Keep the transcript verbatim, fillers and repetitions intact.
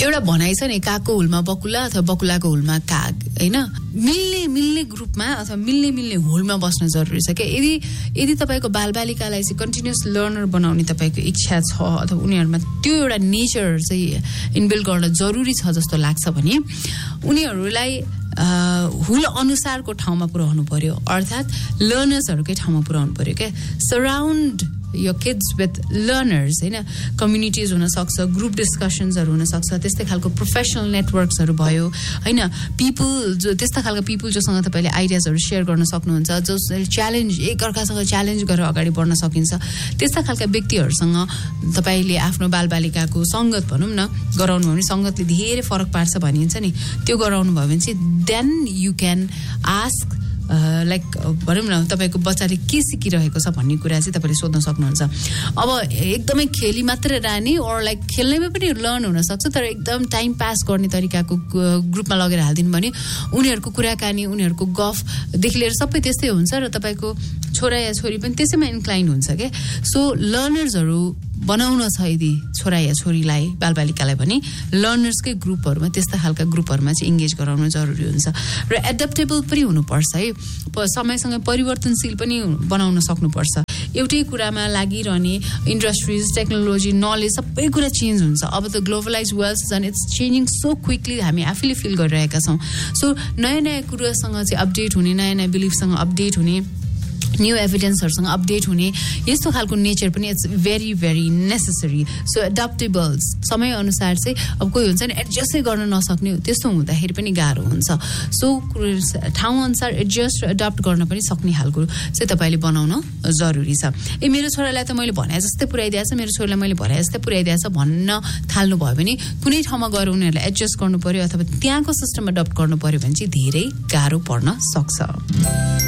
एउटा भनाइ छ नि कागको हुलमा बकुला अथवा बकुलाको हुलमा काग हैन मिल्ने मिल्ने ग्रुपमा अथवा मिल्ने मिल्ने होलमा बस्न जरुरी छ के यदि यदि तपाईको बालबालिकालाई चाहिँ कन्टिन्युअस लर्नर बनाउने तपाईको इच्छा छ अथवा उनीहरुमा त्यो एउटा नेचर चाहिँ इनबिल्ड गर्न जरुरी छ जस्तो लाग्छ भने उनीहरुलाई हुल अनुसारको ठाउँमा पुर्याउनु पर्यो अर्थात लर्नर्सहरुकै ठाउँमा पुर्याउनु पर्यो के surround your kids with learners हैन कम्युनिटीज हुन सक्छ ग्रुप डिस्कशन्सहरु हुन सक्छ त्यस्तै खालको प्रोफेसनल नेटवर्क्सहरु भयो हैन पीपल जो त्यस्ता खालको पीपल जोसँग तपाईले आइडियाजहरु शेयर गर्न सक्नुहुन्छ जो च्यालेन्ज एक अर्कासँग च्यालेन्ज गरेर अगाडि बढ्न सकिन्छ त्यस्ता खालका व्यक्तिहरुसँग तपाईले आफ्नो बालबालिकाको संगत भनौं न गराउनु भने संगतले धेरै फरक पार्छ भनिन्छ नि त्यो गराउनु भयो भने चाहिँ then you can ask like भनौं न तपाईको बच्चाले के सिकिरहेको छ भन्ने कुरा चाहिँ तपाईले सोध्न सक्नुहुन्छ अब एकदमै खेली मात्र रहने और लाइक खेल्नेमै पनि लर्न हुन सक्छ तर एकदम टाइम पास गर्ने तरिकाको ग्रुपमा लगेर हाल्दिनु भने उनीहरुको कुराकानी उनीहरुको गफ देखि लिएर सबै त्यस्तै हुन्छ र तपाईको छोरा या छोरी पनि त्यसैमा इन्क्लाइन हुन्छ के सो लर्नर्सहरु बनाउन छ यदि छोरा या छोरीलाई बालबालिकालाई पनि लर्नर्सकै ग्रुपहरुमा त्यस्ता खालका ग्रुपहरुमा चाहिँ एंगेज गराउन जरुरी हुन्छ र एडप्टेबल पनि हुनुपर्छ है समयसँग परिवर्तनशील पनि बनाउन सक्नुपर्छ एउटै कुरामा लागिरहने इन्डस्ट्रीज टेक्नोलोजी नलेज सबै कुरा चेन्ज हुन्छ अब त ग्लोबलाइज वर्ल्ड छ इट्स चेन्जिङ सो क्विकली हामी आफैले फिल गरिरहेका छौं सो नयाँ नयाँ कुरासँग चाहिँ अपडेट हुने नयाँ नयाँ बिलिफसँग अपडेट हुने न्यू एभिडेन्सहरुसँग अपडेट हुने यस्तो खालको नेचर पनि it's very very necessary so एडप्टेबल्स समय अनुसार चाहिँ अब कोही हुन्छ नि एडजस्टै गर्न नसक्ने त्यस्तो हुँदाखेरि पनि गाह्रो हुन्छ सो ठाउँ अनुसार एडजस्ट र एडप्ट गर्न पनि सक्ने खालको चाहिँ तपाईले बनाउन जरुरी छ ए मेरो छोरालाई त मैले भने जस्तै पुर्याइदिएछ मेरो छोरीलाई मैले भने जस्तै पुर्याइदिएछ भन्न थाल्नु भयो भने कुनै ठाउँमा गएर उनीहरुलाई एडजस्ट गर्नु पर्यो अथवा त्यहाँको सिस्टम एडप्ट गर्नु पर्यो भने चाहिँ धेरै गाह्रो पर्न सक्छ